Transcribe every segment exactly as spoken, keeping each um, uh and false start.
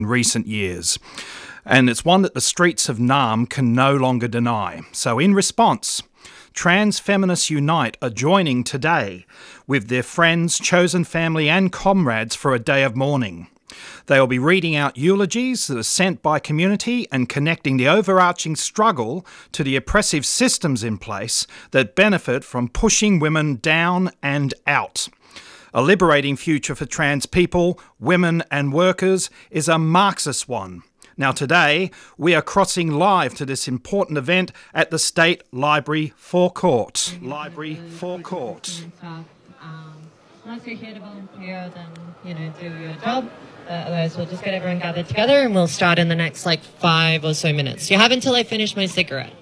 in recent years. And it's one that the streets of Naarm can no longer deny. So in response, Trans Feminists Unite are joining today with their friends, chosen family and comrades for a day of mourning. They will be reading out eulogies that are sent by community and connecting the overarching struggle to the oppressive systems in place that benefit from pushing women down and out. A liberating future for trans people, women and workers is a Marxist one. Now today, we are crossing live to this important event at the State Library Forecourt. Library Forecourt. Um, once you're here to volunteer, then, you know, do your job. Uh, otherwise, we'll just get everyone gathered together and we'll start in the next, like, five or so minutes. You have until I finish my cigarette.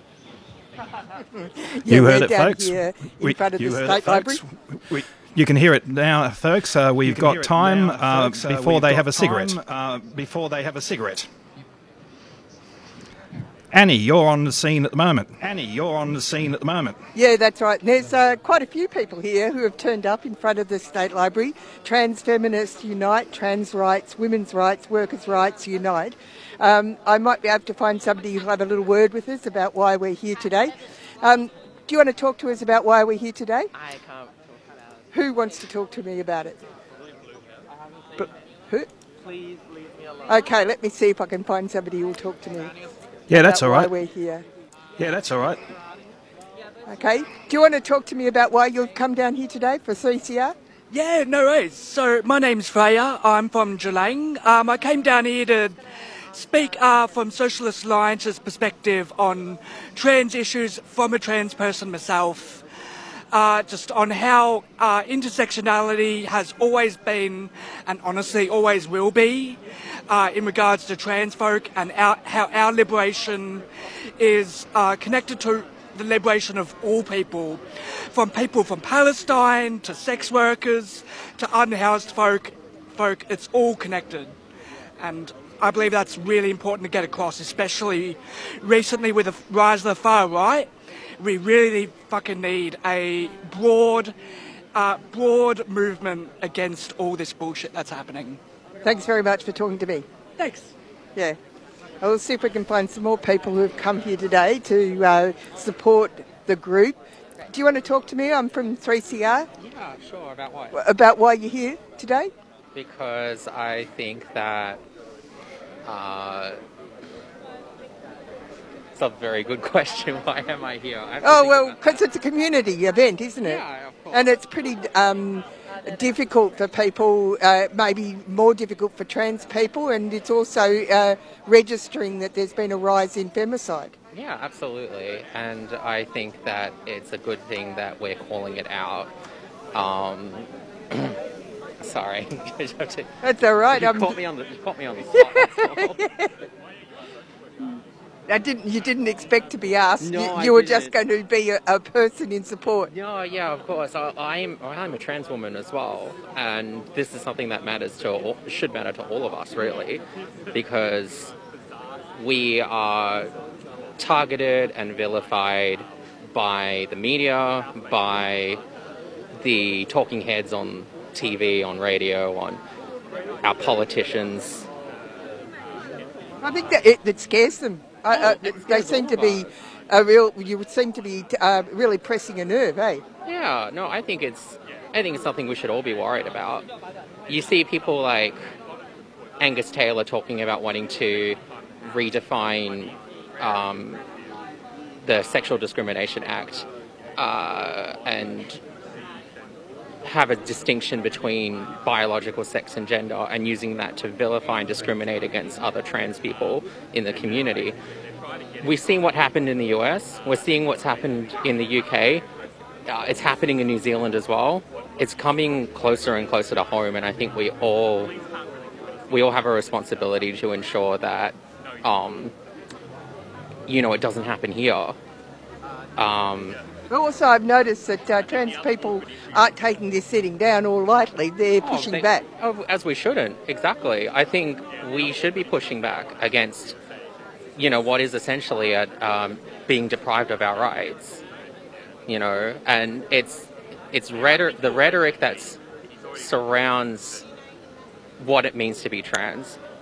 You yeah, heard it, folks. Here in we, front of you the heard State it, folks. Library. We, you can hear it now, folks. Uh, we've got time now, uh, folks. Uh, before they have a cigarette. Uh, before they have a cigarette. Annie, you're on the scene at the moment. Annie, you're on the scene at the moment. Yeah, that's right. There's uh, quite a few people here who have turned up in front of the State Library. Trans Feminists Unite, Trans Rights, Women's Rights, Workers' Rights Unite. Um, I might be able to find somebody who'll have a little word with us about why we're here today. Um, do you want to talk to us about why we're here today? I can't talk about it. Who wants to talk to me about it? But, who? Please leave me alone. Okay, let me see if I can find somebody who will talk to me. Yeah, that's all right. Why we're here. Yeah, that's all right. Okay. Do you want to talk to me about why you've come down here today for three C R? Yeah, no worries. So my name's Freya. I'm from Geelong. Um, I came down here to speak uh, from Socialist Alliance's perspective on trans issues from a trans person myself. Uh, just on how uh, intersectionality has always been, and honestly always will be, uh, in regards to trans folk, and our, how our liberation is uh, connected to the liberation of all people, from people from Palestine to sex workers to unhoused folk. Folk, it's all connected, and I believe that's really important to get across, especially recently with the rise of the far right. We really fucking need a broad, uh, broad movement against all this bullshit that's happening. Thanks very much for talking to me. Thanks. Yeah. I'll see if we can find some more people who have come here today to uh, support the group. Do you want to talk to me? I'm from three C R. Yeah, sure. About what? About why you're here today? Because I think that uh, it's a very good question. Why am I here? I oh, well, because it's a community event, isn't it? Yeah, of course. And it's pretty um, difficult for people, uh, maybe more difficult for trans people, and it's also uh, registering that there's been a rise in femicide. Yeah, absolutely. And I think that it's a good thing that we're calling it out. Um, sorry. That's all right. You caught me on the, you caught me on the spot. That's all. I didn't. You didn't expect to be asked. No, you I you were didn't. just going to be a, a person in support. Yeah, yeah, of course. I, I'm I'm a trans woman as well, and this is something that matters to all, should matter to all of us, really, because we are targeted and vilified by the media, by the talking heads on T V, on radio, on our politicians. I think that it, it scares them. I, uh, they seem to be a real. You would seem to be uh, really pressing a nerve, eh? Yeah, no, I think it's, I think it's something we should all be worried about. You see people like Angus Taylor talking about wanting to redefine um, the Sexual Discrimination Act uh, and have a distinction between biological sex and gender, and using that to vilify and discriminate against other trans people in the community. We've seen what happened in the U S, we're seeing what's happened in the U K, uh, it's happening in New Zealand as well. It's coming closer and closer to home, and I think we all we all have a responsibility to ensure that um, you know, it doesn't happen here. Um, Also, I've noticed that uh, trans people aren't taking this sitting down all lightly. They're Oh, pushing they- back. Oh, as we shouldn't, exactly. I think we should be pushing back against, you know, what is essentially a, um, being deprived of our rights, you know, and it's it's rhetoric, the rhetoric that surrounds what it means to be trans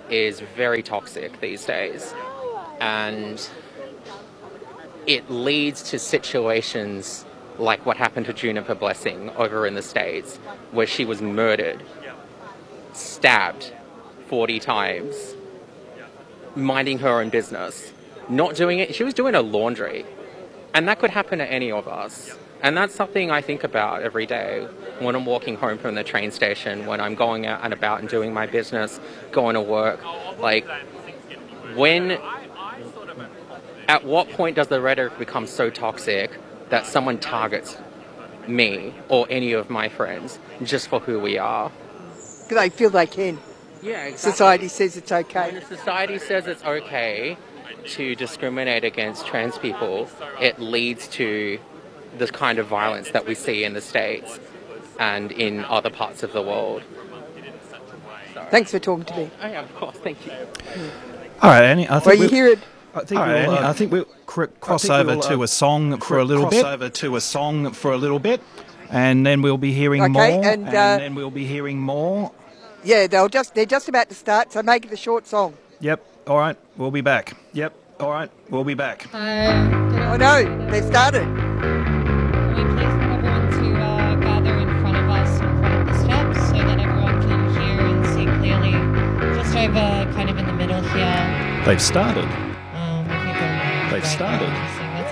is very toxic these days. And it leads to situations like what happened to Juniper Blessing over in the States, where she was murdered, stabbed forty times, minding her own business, not doing it. She was doing her laundry. And that could happen to any of us. And that's something I think about every day when I'm walking home from the train station, when I'm going out and about and doing my business, going to work. Like, when, at what point does the rhetoric become so toxic that someone targets me or any of my friends just for who we are? They feel they can. Yeah, exactly. Society says it's okay. When society says it's okay to discriminate against trans people, it leads to the kind of violence that we see in the States and in other parts of the world. Sorry. Thanks for talking to me. Oh, yeah, of course. Thank you. All right, Annie. I think Well, you we'll- hear it. I think, we'll, Annie, uh, I think we'll cr- cross think over we'll, uh, to a song for a little cross bit. over to a song for a little bit, and then we'll be hearing Okay, more. and, uh, then we'll be hearing more. Yeah, they'll just they're just about to start, so make it a short song. Yep. All right. We'll be back. Yep. All right. We'll be back. Oh no, they started. Can we please get everyone to uh, gather in front of us, in front of the steps, so that everyone can hear and see clearly? Just over, kind of in the middle here. They've started. Um, if you go They've right started. now, so that's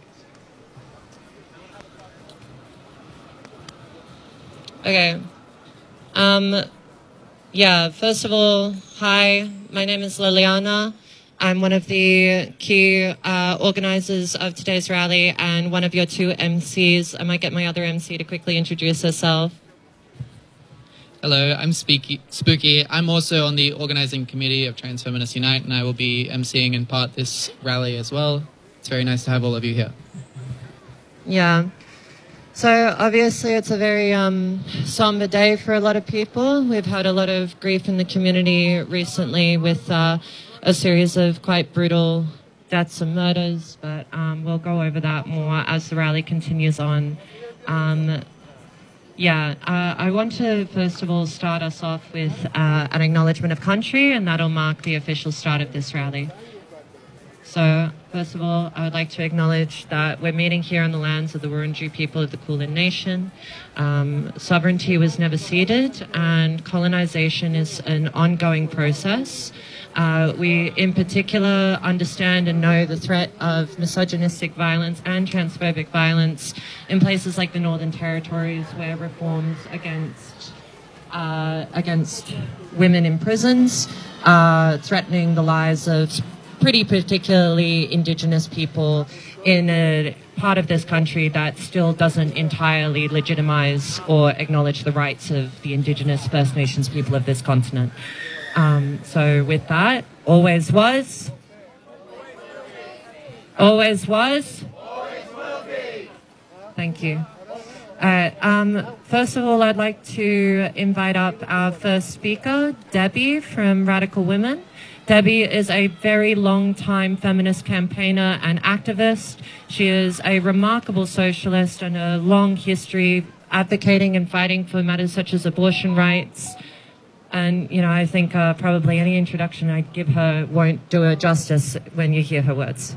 okay. Okay. Um, yeah, first of all, hi, my name is Liliana. I'm one of the key uh, organizers of today's rally and one of your two M Cs. I might get my other M C to quickly introduce herself. Hello, I'm Spooky. Spooky. I'm also on the organizing committee of Trans Feminists Unite, and I will be emceeing in part this rally as well. It's very nice to have all of you here. Yeah. So obviously it's a very um, somber day for a lot of people. We've had a lot of grief in the community recently with uh, a series of quite brutal deaths and murders, but um, we'll go over that more as the rally continues on. Um, yeah, uh, I want to first of all start us off with uh, an acknowledgement of country, and that'll mark the official start of this rally. So, first of all, I would like to acknowledge that we're meeting here on the lands of the Wurundjeri people of the Kulin Nation. Um, sovereignty was never ceded, and colonization is an ongoing process. Uh, we, in particular, understand and know the threat of misogynistic violence and transphobic violence in places like the Northern Territories, where reforms against uh, against women in prisons are threatening the lives of pretty particularly Indigenous people in a part of this country that still doesn't entirely legitimize or acknowledge the rights of the Indigenous First Nations people of this continent. Um, so with that, always was, always was, thank you. All right, um, first of all, I'd like to invite up our first speaker, Debbie from Radical Women. Debbie is a very long-time feminist campaigner and activist. She is a remarkable socialist and a long history advocating and fighting for matters such as abortion rights. And, you know, I think uh, probably any introduction I give her won't do her justice when you hear her words.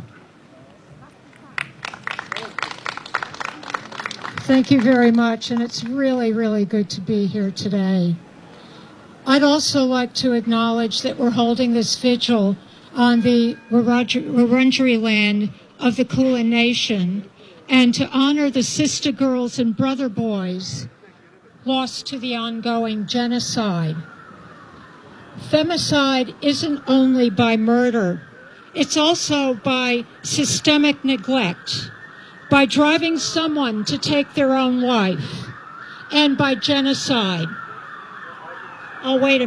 Thank you very much, and it's really, really good to be here today. I'd also like to acknowledge that we're holding this vigil on the Wurundjeri land of the Kulin Nation, and to honor the sister girls and brother boys lost to the ongoing genocide. Femicide isn't only by murder, it's also by systemic neglect, by driving someone to take their own life, and by genocide. Oh, wait a